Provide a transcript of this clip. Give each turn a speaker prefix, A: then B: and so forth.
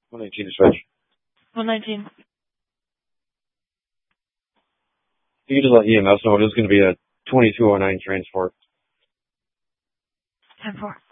A: 119 to switch.
B: 119.
A: You can just let EMS know it is going to be a 2209 transport.
B: 10-4.